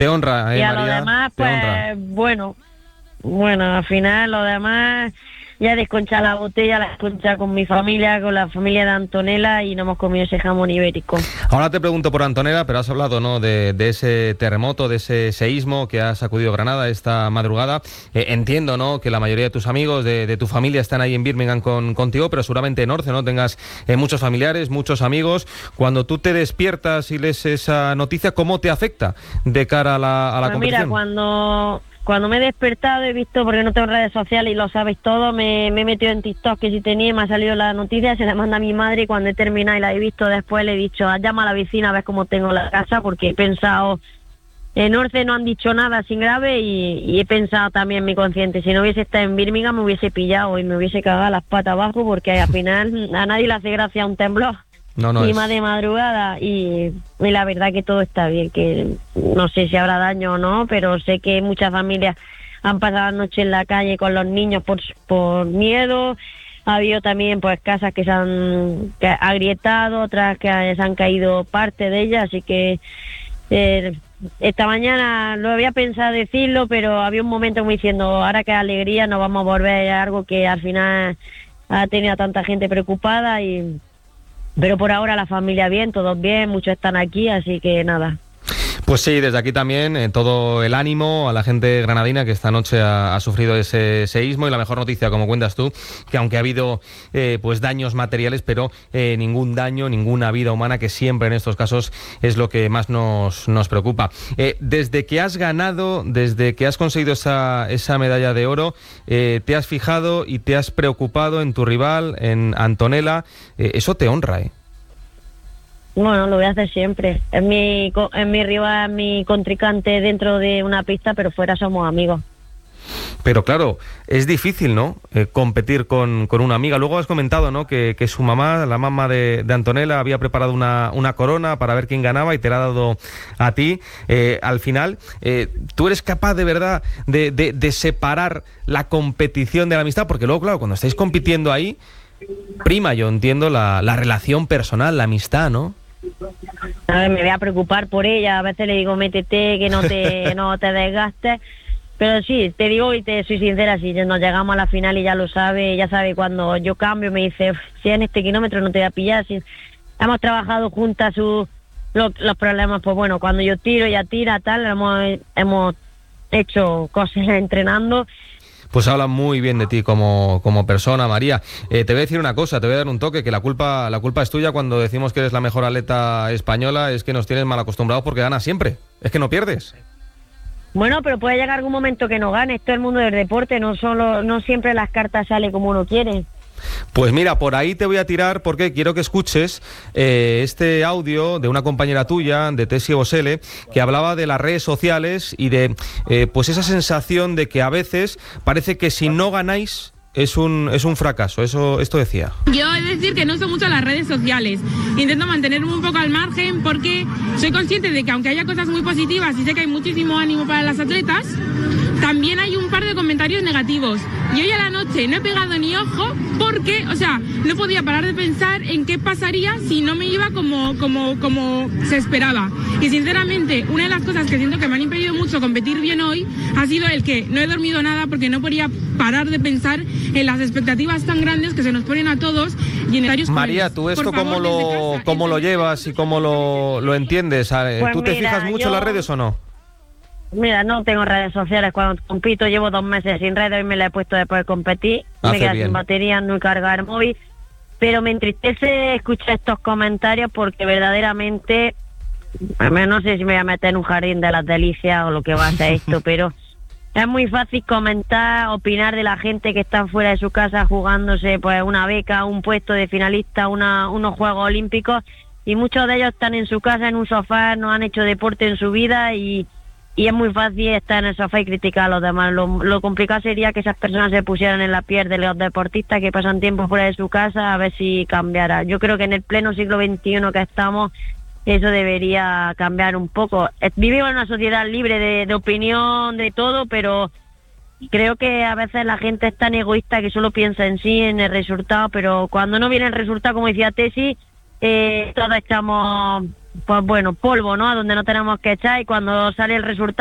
Te honra, y a María, lo demás, te pues, honra. bueno, al final lo demás, ya desconchar la botella, la desconchar con mi familia, con la familia de Antonella, y no hemos comido ese jamón ibérico. Ahora te pregunto por Antonella, pero has hablado, ¿no?, de ese terremoto, de ese seísmo que ha sacudido Granada esta madrugada. Entiendo, ¿no?, que la mayoría de tus amigos, de tu familia están ahí en Birmingham contigo, pero seguramente en Orce, ¿no?, tengas muchos familiares, muchos amigos. Cuando tú te despiertas y lees esa noticia, ¿cómo te afecta de cara a la Pues competición? mira, cuando me he despertado he visto, porque no tengo redes sociales y lo sabéis todo, me he metido en TikTok, que si tenía, me ha salido la noticia, se la manda a mi madre, y cuando he terminado y la he visto después le he dicho, llama a la vecina a ver cómo tengo la casa, porque he pensado, en Orce no han dicho nada así grave, y he pensado también en mi consciente, si no hubiese estado en Birmingham me hubiese pillado y me hubiese cagado las patas abajo, porque al final a nadie le hace gracia un temblor. No Y es. más de madrugada, y la verdad que todo está bien, que no sé si habrá daño o no, pero sé que muchas familias han pasado la noche en la calle con los niños por miedo. Ha habido también pues casas que se han agrietado, otras que se han caído parte de ellas, así que esta mañana lo había pensado decirlo, pero había un momento como diciendo, ahora que alegría, nos vamos a volver a algo que al final ha tenido a tanta gente preocupada, pero por ahora la familia bien, todos bien, muchos están aquí, así que nada. Pues sí, desde aquí también todo el ánimo a la gente granadina que esta noche ha sufrido ese seísmo, y la mejor noticia, como cuentas tú, que aunque ha habido pues daños materiales, pero ningún daño, ninguna vida humana, que siempre en estos casos es lo que más nos preocupa. Desde que has ganado, desde que has conseguido esa medalla de oro, te has fijado y te has preocupado en tu rival, en Antonella. Eso te honra, ¿eh? Bueno, lo voy a hacer siempre. Es mi rival, es mi contrincante dentro de una pista, pero fuera somos amigos. Pero claro, es difícil, ¿no?, competir con una amiga. Luego has comentado, ¿no?, que su mamá, la mamá de Antonella, había preparado una corona para ver quién ganaba y te la ha dado a ti. Al final, ¿tú eres capaz de verdad de separar la competición de la amistad? Porque luego, claro, cuando estáis compitiendo ahí, prima, yo entiendo, la relación personal, la amistad, ¿no? A ver, me voy a preocupar por ella, a veces le digo, métete, que no te desgastes, pero sí, te digo y te soy sincera, si nos llegamos a la final y ya lo sabe, ya sabe, cuando yo cambio me dice, si en este kilómetro no te voy a pillar, si hemos trabajado juntas los problemas, pues bueno, cuando yo tiro, ella tira, tal, hemos hecho cosas entrenando. Pues habla muy bien de ti como persona, María. Te voy a decir una cosa, te voy a dar un toque, que la culpa es tuya cuando decimos que eres la mejor atleta española, es que nos tienes mal acostumbrados porque ganas siempre, es que no pierdes. Bueno, pero puede llegar algún momento que no gane, esto es el mundo del deporte, no siempre las cartas salen como uno quiere. Pues mira, por ahí te voy a tirar porque quiero que escuches este audio de una compañera tuya, de Tessie Bosele, que hablaba de las redes sociales y de pues esa sensación de que a veces parece que si no ganáis es un fracaso. Esto decía. Yo he de decir que no uso mucho las redes sociales. Intento mantenerme un poco al margen porque soy consciente de que aunque haya cosas muy positivas y sé que hay muchísimo ánimo para las atletas, también hay un par de comentarios negativos. Y hoy a la noche no he pegado ni ojo porque, no podía parar de pensar en qué pasaría si no me iba como se esperaba. Y sinceramente, una de las cosas que siento que me han impedido mucho competir bien hoy ha sido el que no he dormido nada porque no podía parar de pensar en las expectativas tan grandes que se nos ponen a todos. Y en María, ¿tú esto cómo lo llevas y cómo lo entiendes? Pues ¿Tú te fijas mucho en las redes o no? Mira, no tengo redes sociales. Cuando compito llevo 2 meses sin redes y me la he puesto después de competir. Me quedé sin batería, no he cargado el móvil. Pero me entristece escuchar estos comentarios porque verdaderamente, no sé si me voy a meter en un jardín de las delicias o lo que va a ser esto, pero es muy fácil comentar, opinar de la gente que está fuera de su casa jugándose pues una beca, un puesto de finalista, unos Juegos Olímpicos, y muchos de ellos están en su casa, en un sofá, no han hecho deporte en su vida y es muy fácil estar en el sofá y criticar a los demás. Lo complicado sería que esas personas se pusieran en la piel de los deportistas que pasan tiempo fuera de su casa, a ver si cambiara. Yo creo que en el pleno siglo XXI que estamos, eso debería cambiar un poco. Vivimos en una sociedad libre de opinión, de todo, pero creo que a veces la gente es tan egoísta que solo piensa en sí, en el resultado, pero cuando no viene el resultado, como decía Tessie, todos echamos pues bueno, polvo, ¿no? A donde no tenemos que echar y cuando sale el resultado